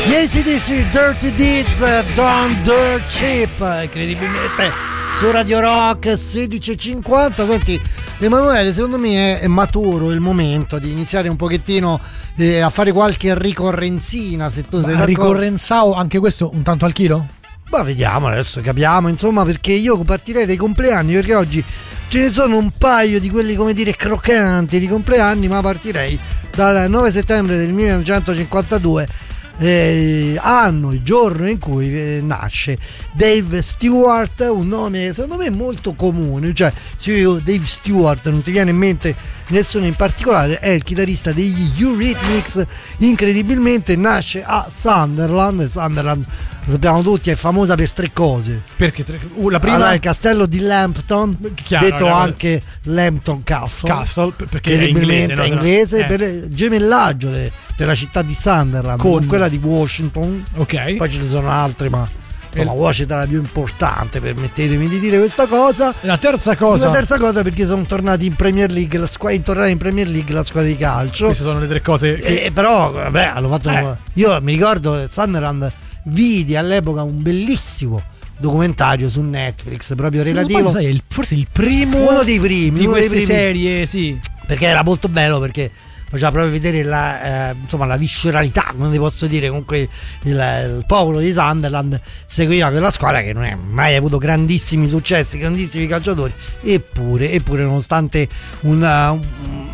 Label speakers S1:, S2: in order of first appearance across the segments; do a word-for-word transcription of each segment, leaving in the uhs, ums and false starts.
S1: A C D C, Dirty Deeds, Don't Dirt Cheap, incredibilmente su Radio Rock sedici e cinquanta. Senti Emanuele, secondo me è, è maturo il momento di iniziare un pochettino eh, a fare qualche ricorrenzina, se tu sei d'accordo.
S2: Ricorrenzao anche questo un tanto al chilo?
S1: Ma vediamo, adesso capiamo, insomma, perché io partirei dai compleanni, perché oggi ce ne sono un paio di quelli, come dire, croccanti di compleanni, ma partirei dal nove settembre del millenovecentocinquantadue, eh, anno, il giorno in cui eh, nasce Dave Stewart, un nome secondo me molto comune, cioè se io Dave Stewart non ti viene in mente nessuno in particolare, è il chitarrista degli Eurythmics. Incredibilmente nasce a Sunderland. Sunderland, lo sappiamo tutti, è famosa per tre cose.
S2: Perché tre, uh, la prima
S1: allora, il castello di Lambton, chiaro, detto chiaro, anche Lambton Castle,
S2: Castle perché è inglese, no?
S1: È inglese
S2: eh.
S1: per il gemellaggio de, della città di Sunderland con, con quella di Washington.
S2: Ok.
S1: Poi ce ne sono altre, ma insomma Washington è la più importante, permettetemi di dire questa cosa.
S2: La terza cosa
S1: La terza cosa perché sono tornati in Premier League, la squadra, tornata in Premier League la squadra di calcio.
S2: Queste sono le tre cose che...
S1: eh, però vabbè, hanno fatto
S2: eh.
S1: un... io mi ricordo Sunderland, vidi all'epoca un bellissimo documentario su Netflix proprio sì, relativo,
S2: sai, il, forse il primo
S1: uno dei primi
S2: di
S1: uno
S2: queste
S1: dei primi,
S2: serie, sì,
S1: perché era molto bello, perché faceva proprio vedere la, eh, insomma, la visceralità, come ti posso dire, comunque il, il popolo di Sunderland seguiva quella squadra che non è mai avuto grandissimi successi, grandissimi calciatori, eppure, eppure nonostante una, un,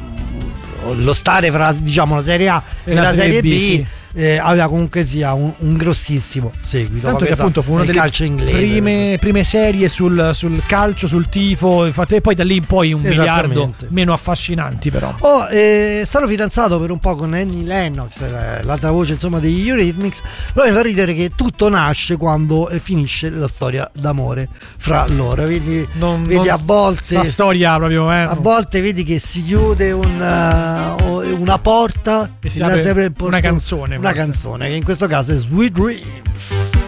S1: lo stare fra, diciamo, la Serie A e, e la, la Serie B, B sì. Eh, aveva comunque sia un, un grossissimo seguito.
S2: Tanto che appunto fu una delle
S1: calcio inglese,
S2: prime, prime serie sul, sul calcio, sul tifo, infatti, e poi da lì in poi un miliardo meno affascinanti però.
S1: Oh, eh, stato fidanzato per un po' con Annie Lennox, l'altra voce insomma degli Eurythmics, però mi fa ridere che tutto nasce quando eh, finisce la storia d'amore fra loro, quindi
S2: non,
S1: vedi
S2: non
S1: a volte
S2: la storia proprio eh,
S1: a volte vedi che si chiude un, uh, una porta
S2: e si apre una canzone.
S1: Una canzone che in questo caso è Sweet Dreams.